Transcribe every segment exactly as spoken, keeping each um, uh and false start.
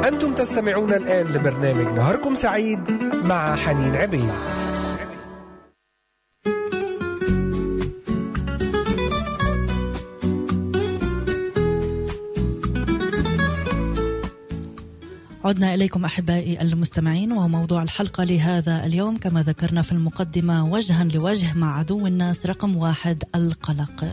أنتم تستمعون الآن لبرنامج نهاركم سعيد مع حنين عبيد. عدنا إليكم أحبائي المستمعين، وموضوع الحلقة لهذا اليوم كما ذكرنا في المقدمة وجها لوجه مع عدو الناس رقم واحد، القلق.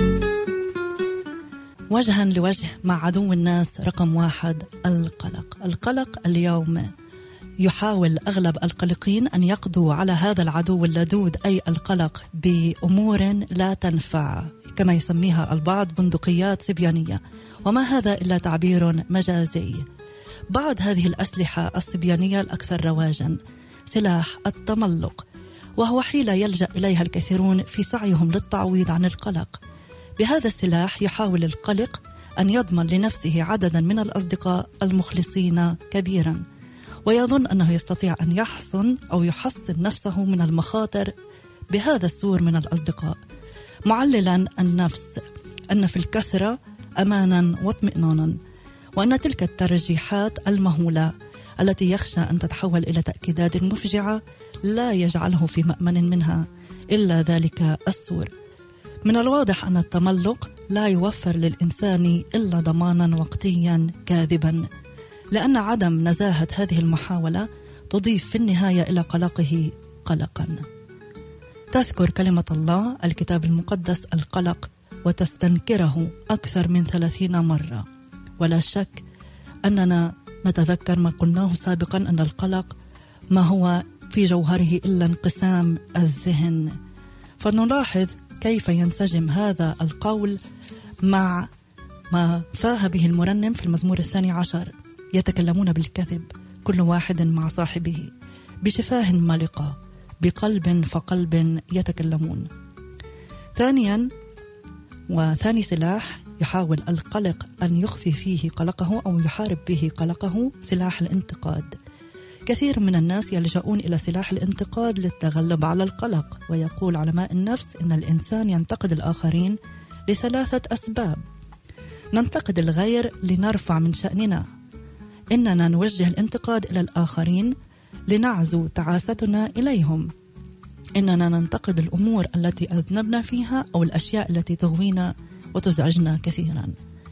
وجها لوجه مع عدو الناس رقم واحد، القلق. القلق اليوم يحاول أغلب القلقين أن يقضوا على هذا العدو اللدود أي القلق بأمور لا تنفع، كما يسميها البعض بندقيات صبيانية، وما هذا إلا تعبير مجازي. بعض هذه الأسلحة الصبيانية الأكثر رواجا سلاح التملق، وهو حيلة يلجأ إليها الكثيرون في سعيهم للتعويض عن القلق. بهذا السلاح يحاول القلق أن يضمن لنفسه عددا من الأصدقاء المخلصين كبيرا، ويظن أنه يستطيع أن يحصن أو يحصن نفسه من المخاطر بهذا السور من الأصدقاء، معللا النفس أن في الكثرة أمانا واطمئنانا، وأن تلك الترجيحات المهولة التي يخشى أن تتحول إلى تأكيدات مفجعة لا يجعله في مأمن منها إلا ذلك السور. من الواضح أن التملق لا يوفر للإنسان إلا ضمانا وقتيا كاذبا، لأن عدم نزاهة هذه المحاولة تضيف في النهاية إلى قلقه قلقا. تذكر كلمة الله الكتاب المقدس القلق وتستنكره أكثر من ثلاثين مرة، ولا شك أننا نتذكر ما قلناه سابقا أن القلق ما هو في جوهره إلا انقسام الذهن. فنلاحظ كيف ينسجم هذا القول مع ما فاه به المرنم في المزمور الثاني عشر: يتكلمون بالكذب كل واحد مع صاحبه، بشفاه مالقة، بقلب فقلب يتكلمون. ثانيا وثاني سلاح يحاول القلق أن يخفي فيه قلقه أو يحارب به قلقه سلاح الانتقاد. كثير من الناس يلجؤون إلى سلاح الانتقاد للتغلب على القلق، ويقول علماء النفس إن الإنسان ينتقد الآخرين لثلاثة أسباب: ننتقد الغير لنرفع من شأننا، إننا نوجه الانتقاد إلى الآخرين لنعزو تعاستنا إليهم، إننا ننتقد الأمور التي أذنبنا فيها أو الأشياء التي تغوينا وتزعجنا كثيرا.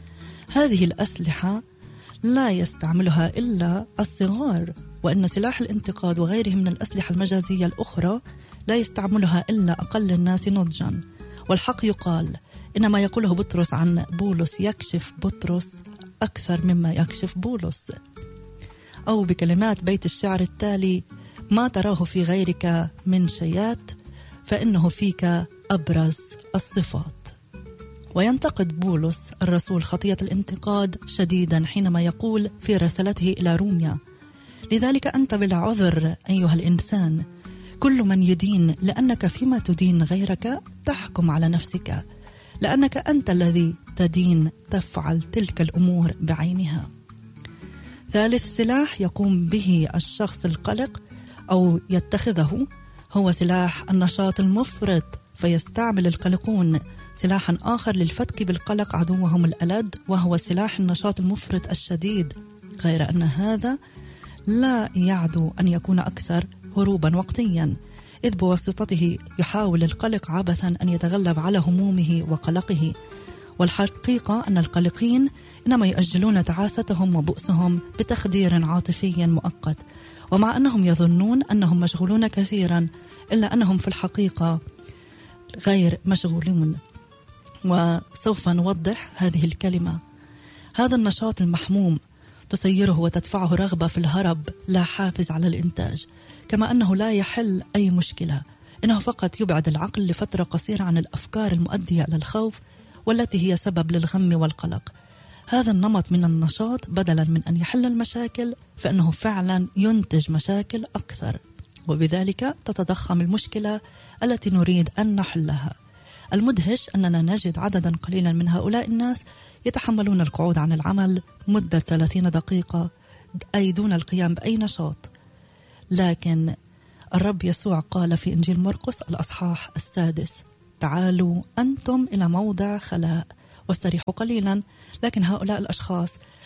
هذه الأسلحة لا يستعملها إلا الصغار، وأن سلاح الانتقاد وغيره من الأسلحة المجازية الأخرى لا يستعملها إلا أقل الناس نضجا. والحق يقال إن ما يقوله بطرس عن بولس يكشف بطرس أكثر مما يكشف بولس، أو بكلمات بيت الشعر التالي: ما تراه في غيرك من شيات فإنه فيك أبرز الصفات. وينتقد بولس الرسول خطية الانتقاد شديدا حينما يقول في رسالته إلى روميا: لذلك أنت بلا عذر أيها الإنسان، كل من يدين، لأنك فيما تدين غيرك تحكم على نفسك، لأنك أنت الذي تدين تفعل تلك الأمور بعينها. ثالث سلاح يقوم به الشخص القلق أو يتخذه هو سلاح النشاط المفرط، فيستعمل القلقون سلاحا آخر للفتك بالقلق عدوهم الألد، وهو سلاح النشاط المفرط الشديد، غير أن هذا لا يعدو أن يكون أكثر هروبا وقتيا، إذ بواسطته يحاول القلق عبثا أن يتغلب على همومه وقلقه. والحقيقة أن القلقين إنما يؤجلون تعاستهم وبؤسهم بتخدير عاطفي مؤقت، ومع أنهم يظنون أنهم مشغولون كثيرا إلا أنهم في الحقيقة غير مشغولون. وسوف نوضح هذه الكلمة. هذا النشاط المحموم تسيره وتدفعه رغبة في الهرب لا حافز على الإنتاج، كما أنه لا يحل أي مشكلة، إنه فقط يبعد العقل لفترة قصيرة عن الأفكار المؤدية إلى الخوف والتي هي سبب للغم والقلق. هذا النمط من النشاط بدلا من أن يحل المشاكل فإنه فعلا ينتج مشاكل أكثر، وبذلك تتضخم المشكلة التي نريد أن نحلها. المدهش أننا نجد عددا قليلا من هؤلاء الناس يتحملون القعود عن العمل مدة ثلاثين دقيقة أي دون القيام بأي نشاط. لكن الرب يسوع قال في إنجيل مرقس الأصحاح السادس: تعالوا أنتم إلى موضع خلاء واستريحوا قليلا. لكن هؤلاء الأشخاص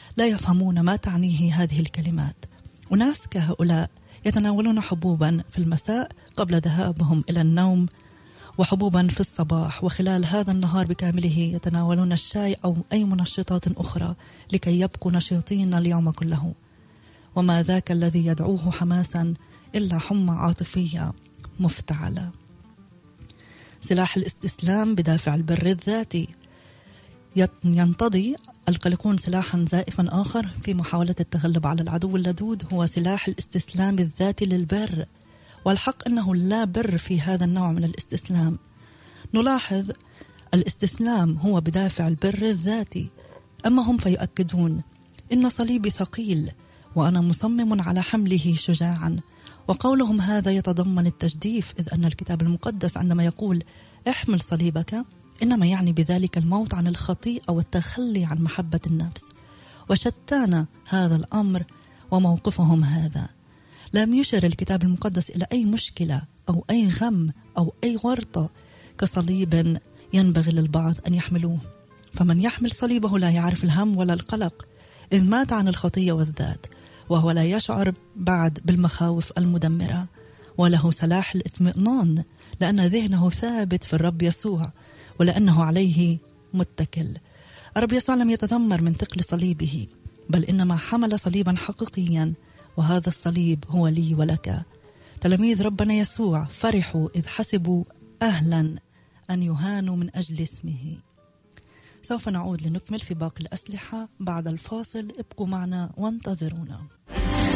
لا يفهمون ما تعنيه هذه الكلمات. وناس كهؤلاء يتناولون حبوبا في المساء قبل ذهابهم إلى النوم، وحبوبا في الصباح، وخلال هذا النهار بكامله يتناولون الشاي أو أي منشطات أخرى لكي يبقوا نشيطين اليوم كله. وما ذاك الذي يدعوه حماسا إلا حمى عاطفية مفتعلة. سلاح الاستسلام بدافع البر الذاتي. ينتضي القلقون سلاحا زائفا آخر في محاولة التغلب على العدو اللدود، هو سلاح الاستسلام الذاتي للبر. والحق أنه لا بر في هذا النوع من الاستسلام. نلاحظ الاستسلام هو بدافع البر الذاتي، أما هم فيؤكدون إن صليبي ثقيل وأنا مصمم على حمله شجاعا. وقولهم هذا يتضمن التجديف، إذ أن الكتاب المقدس عندما يقول احمل صليبك إنما يعني بذلك الموت عن الخطيئة والتخلي عن محبة النفس. وشتان هذا الأمر وموقفهم هذا. لم يشر الكتاب المقدس إلى أي مشكلة أو أي غم أو أي ورطة كصليب ينبغي للبعض أن يحملوه. فمن يحمل صليبه لا يعرف الهم ولا القلق، إذ مات عن الخطية والذات، وهو لا يشعر بعد بالمخاوف المدمرة، وله سلاح الاطمئنان لأن ذهنه ثابت في الرب يسوع ولأنه عليه متكل. الرب يسوع لم يتذمر من ثقل صليبه، بل إنما حمل صليبا حقيقيا، وهذا الصليب هو لي ولك. تلاميذ ربنا يسوع فرحوا إذ حسبوا أهلا أن يهانوا من أجل اسمه. سوف نعود لنكمل في باقي الأسلحة بعد الفاصل. ابقوا معنا وانتظرونا.